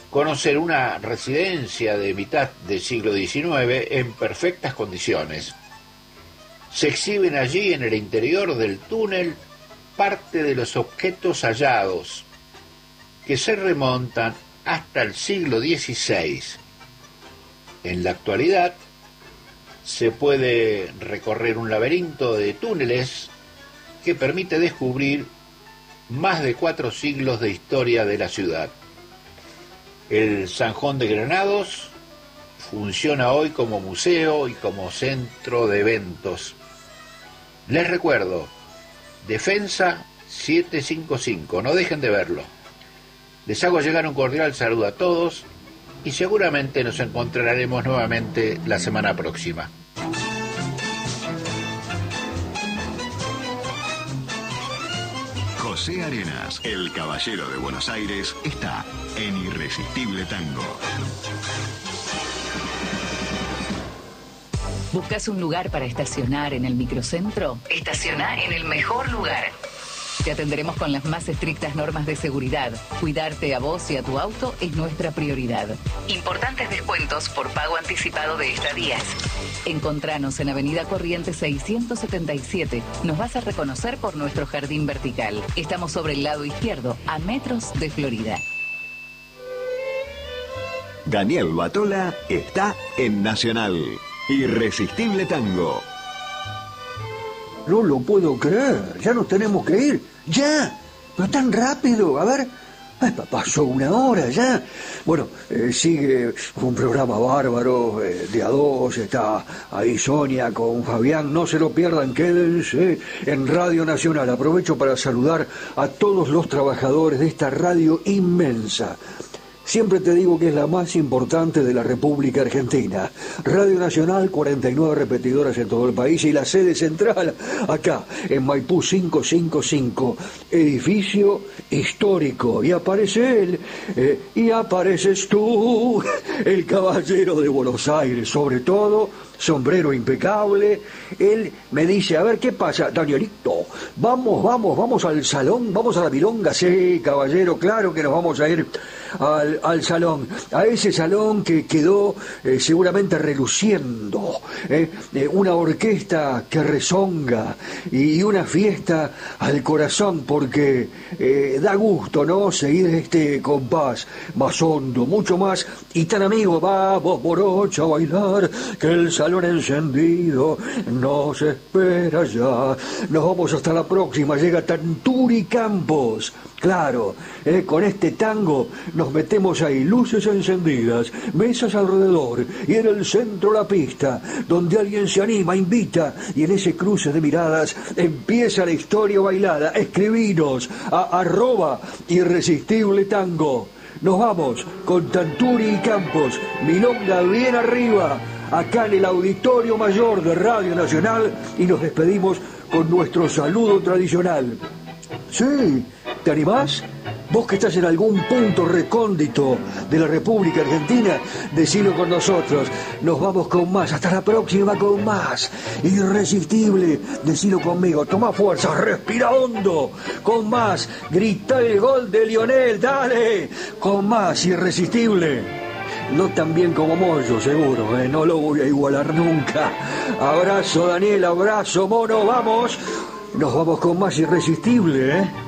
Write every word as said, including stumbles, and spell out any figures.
conocer una residencia de mitad del siglo diecinueve en perfectas condiciones. Se exhiben allí en el interior del túnel parte de los objetos hallados, que se remontan hasta el siglo dieciséis. En la actualidad se puede recorrer un laberinto de túneles que permite descubrir más de cuatro siglos de historia de la ciudad. El Zanjón de Granados funciona hoy como museo y como centro de eventos. Les recuerdo, Defensa setecientos cincuenta y cinco, no dejen de verlo. Les hago llegar un cordial saludo a todos y seguramente nos encontraremos nuevamente la semana próxima. José Arenas, el caballero de Buenos Aires, está en Irresistible Tango. ¿Buscas un lugar para estacionar en el microcentro? Estaciona en el mejor lugar. Te atenderemos con las más estrictas normas de seguridad. Cuidarte a vos y a tu auto es nuestra prioridad. Importantes descuentos por pago anticipado de estadías. Encontranos en Avenida Corrientes seiscientos setenta y siete. Nos vas a reconocer por nuestro jardín vertical. Estamos sobre el lado izquierdo, a metros de Florida. Daniel Batola está en Nacional. Irresistible Tango. No lo puedo creer, ya nos tenemos que ir, ya, pero tan rápido, a ver, ay, pasó una hora ya. Bueno, eh, sigue un programa bárbaro, eh, de a dos, está ahí Sonia con Fabián, no se lo pierdan, quédense en Radio Nacional. Aprovecho para saludar a todos los trabajadores de esta radio inmensa. Siempre te digo que es la más importante de la República Argentina. Radio Nacional, cuarenta y nueve repetidoras en todo el país y la sede central acá en Maipú quinientos cincuenta y cinco, edificio histórico. Y aparece él, eh, y apareces tú, el caballero de Buenos Aires, sobre todo, sombrero impecable. Él me dice, a ver, ¿qué pasa, Danielito? Vamos, vamos, vamos al salón, vamos a la milonga. Sí, caballero, claro que nos vamos a ir al, al salón, a ese salón que quedó eh, seguramente reluciendo, eh, eh, una orquesta que rezonga y una fiesta al corazón, porque eh, da gusto, ¿no?, seguir este compás más hondo, mucho más, y tan amigo. Vamos, morocha, a bailar, que el salón encendido nos espera ya. Nos vamos hasta la próxima. Llega Tanturi Campos. Claro, eh, con este tango nos metemos ahí, luces encendidas, mesas alrededor, y en el centro la pista, donde alguien se anima, invita, y en ese cruce de miradas empieza la historia bailada. Escribinos a arroba irresistible tango. Nos vamos con Tanturi y Campos, milonga bien arriba, acá en el Auditorio Mayor de Radio Nacional, y nos despedimos con nuestro saludo tradicional. Sí, ¿te animás? Vos que estás en algún punto recóndito de la República Argentina, decilo con nosotros. Nos vamos con más. Hasta la próxima con más. Irresistible, decilo conmigo. Toma fuerza, respira hondo. Con más. Grita el gol de Lionel, dale. Con más, irresistible. No tan bien como Moyo, seguro, ¿eh? No lo voy a igualar nunca. Abrazo, Daniel, abrazo, mono, vamos. Nos vamos con más irresistible, ¿eh?